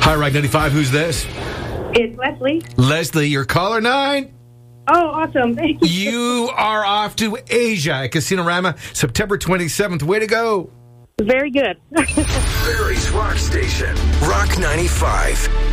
Hi, Rock 95. Who's this? It's Leslie. Leslie, you're caller 9. Oh, awesome. Thank you. You are off to Asia at Casinorama September 27th. Way to go. Very good. Barry's Rock Station. Rock 95.